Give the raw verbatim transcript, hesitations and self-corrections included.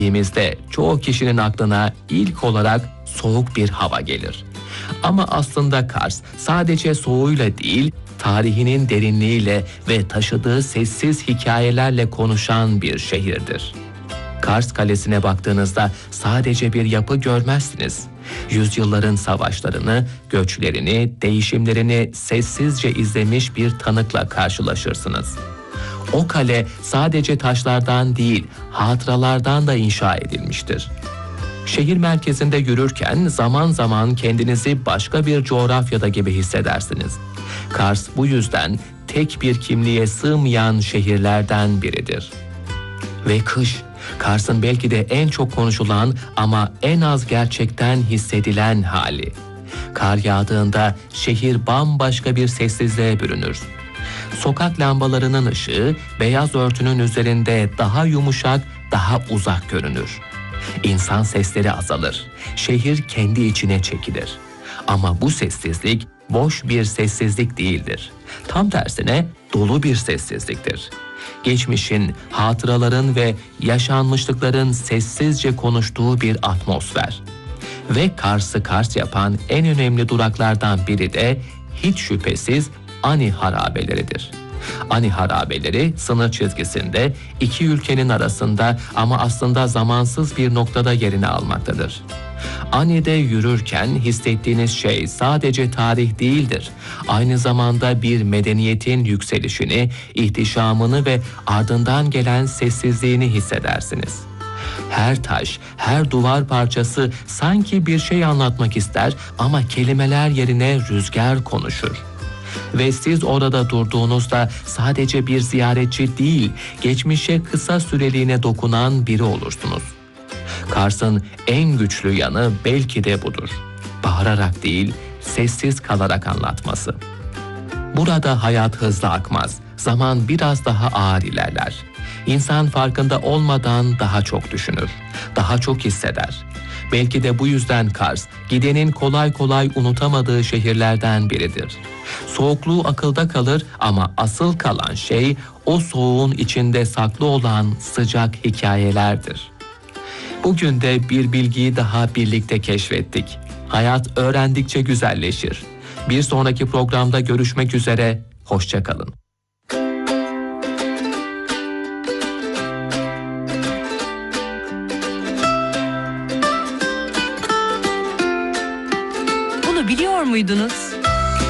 dediğimizde çoğu kişinin aklına ilk olarak soğuk bir hava gelir. Ama aslında Kars sadece soğuğuyla değil, tarihinin derinliğiyle ve taşıdığı sessiz hikayelerle konuşan bir şehirdir. Kars Kalesi'ne baktığınızda sadece bir yapı görmezsiniz. Yüzyılların savaşlarını, göçlerini, değişimlerini sessizce izlemiş bir tanıkla karşılaşırsınız. O kale sadece taşlardan değil, hatıralardan da inşa edilmiştir. Şehir merkezinde yürürken zaman zaman kendinizi başka bir coğrafyada gibi hissedersiniz. Kars bu yüzden tek bir kimliğe sığmayan şehirlerden biridir. Ve kış, Kars'ın belki de en çok konuşulan ama en az gerçekten hissedilen hali. Kar yağdığında şehir bambaşka bir sessizliğe bürünür. Sokak lambalarının ışığı beyaz örtünün üzerinde daha yumuşak, daha uzak görünür. İnsan sesleri azalır. Şehir kendi içine çekilir. Ama bu sessizlik boş bir sessizlik değildir. Tam tersine dolu bir sessizliktir. Geçmişin, hatıraların ve yaşanmışlıkların sessizce konuştuğu bir atmosfer. Ve Kars'ı Kars yapan en önemli duraklardan biri de hiç şüphesiz Ani harabeleridir. Ani harabeleri sınır çizgisinde iki ülkenin arasında ama aslında zamansız bir noktada yerini almaktadır. Ani'de yürürken hissettiğiniz şey sadece tarih değildir. Aynı zamanda bir medeniyetin yükselişini, ihtişamını ve ardından gelen sessizliğini hissedersiniz. Her taş, her duvar parçası sanki bir şey anlatmak ister ama kelimeler yerine rüzgar konuşur. Ve siz orada durduğunuzda sadece bir ziyaretçi değil, geçmişe kısa süreliğine dokunan biri olursunuz. Kars'ın en güçlü yanı belki de budur. Bağırarak değil, sessiz kalarak anlatması. Burada hayat hızlı akmaz, zaman biraz daha ağır ilerler. İnsan farkında olmadan daha çok düşünür, daha çok hisseder. Belki de bu yüzden Kars, gidenin kolay kolay unutamadığı şehirlerden biridir. Soğukluğu akılda kalır ama asıl kalan şey o soğuğun içinde saklı olan sıcak hikayelerdir. Bugün de bir bilgiyi daha birlikte keşfettik. Hayat öğrendikçe güzelleşir. Bir sonraki programda görüşmek üzere, hoşça kalın. Bunu biliyor muydunuz?